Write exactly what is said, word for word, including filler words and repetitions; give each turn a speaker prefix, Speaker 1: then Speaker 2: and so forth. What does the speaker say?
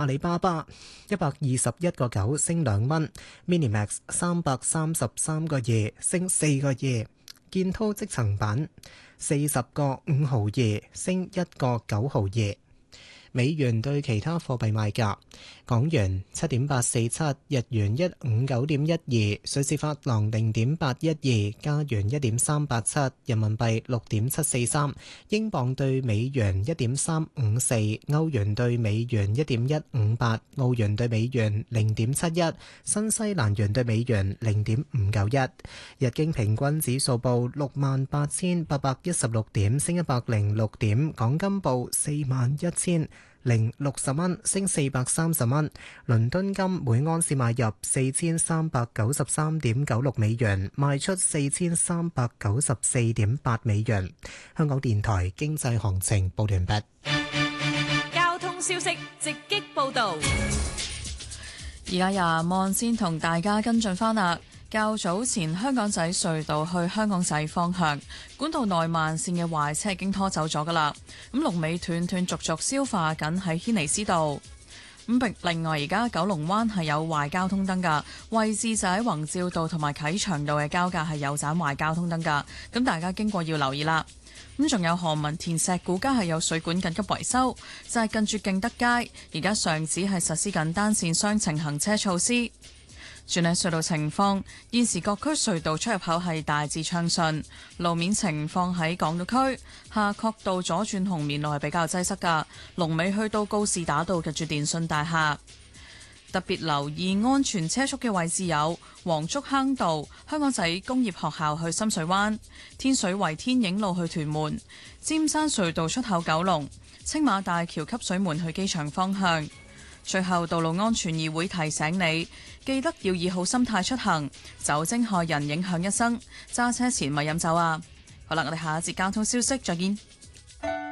Speaker 1: 阿里巴巴一百二十一個九升兩蚊，Minimax 三百三十三個二升四個二，建滔積層板四十個五毫二升一個九毫二。美元對其他貨幣賣價：港元七點八四七，日元一五九點一二，瑞士法郎零點八一二，加元一點三八七，人民幣六點七四三，英鎊對美元一點三五四，歐元對美元一點一五八，澳元對美元零點七一，新西蘭元對美元零點五九一。日經平均指數報六萬八千八百一十六點，升一百零六點。港金報四萬一千零六十蚊，升四百三十蚊。倫敦金每盎司買入四千三百九十三點九六美元，賣出四千三百九十四點八美元。香港電台經濟行情報完畢。
Speaker 2: 交通消息直擊報道。
Speaker 3: 而家由望先同大家跟進翻啦。較早前香港仔隧道去香港仔方向管道內慢線嘅壞車已經拖走咗噶啦，咁龍尾斷斷續續消化緊喺軒尼詩道。咁另外而家九龍灣係有壞交通燈噶，位置就喺宏照道同埋啟祥道嘅交界係有盞壞交通燈噶，咁大家經過要留意啦。咁仲有何文田石鼓街係有水管緊急維修，就係近住敬德街，而家上址係實施緊單線雙程行車措施。轉喺隧道情況，現時各區隧道出入口係大致暢順。路面情況喺港島區夏慤道左轉紅棉路係比較擠塞㗎，龍尾去到告士打道近住電訊大廈。特別留意安全車速嘅位置有黃竹坑道、香港仔工業學校去深水灣、天水圍天影路去屯門、尖山隧道出口九龍、青馬大橋汲水門去機場方向。最後，道路安全議會提醒你，記得要以好心態出行，酒精害人影響一生，揸車前咪飲酒啊！好啦，我哋下一節交通消息再見。